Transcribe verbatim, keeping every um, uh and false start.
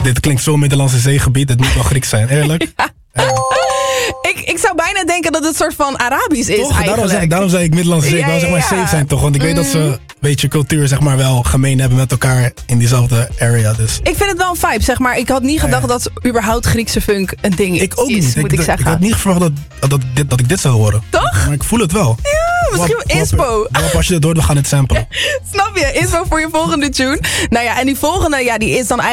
dit klinkt zo Middellandse Zeegebied. Het moet wel Grieks zijn, eerlijk. Ja. Ja. Ik, ik zou bijna denken dat het een soort van Arabisch is. Toch? Eigenlijk. Daarom zei, daarom zei ik Middellandse Zee. Ik Ja, wou zeg maar ja, ja. safe zijn toch? Want ik weet Mm. dat ze een beetje cultuur zeg maar wel gemeen hebben met elkaar in diezelfde area. Dus. Ik vind het wel een vibe, zeg maar. Ik had niet gedacht Ja. dat überhaupt Griekse funk een ding Ik ook is, niet. moet ik, ik, zeggen. ik had niet verwacht dat, dat, dat, dit, dat ik dit zou horen. Toch? Maar ik voel het wel. Ja, misschien Wap- wel inspo. wap- wap, als je dit hoort, we gaan het samplen. Snap je? Inspo voor je volgende tune. Nou ja, en die volgende, ja, die is dan eigenlijk